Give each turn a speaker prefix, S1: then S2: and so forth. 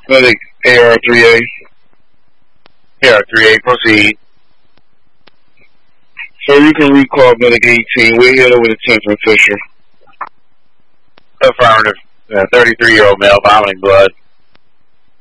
S1: Medic AR-3A.
S2: AR-3A, proceed.
S1: So you can recall Medic 18. We're here with the 10th and Fisher.
S2: Affirmative. 33-year-old male, vomiting blood.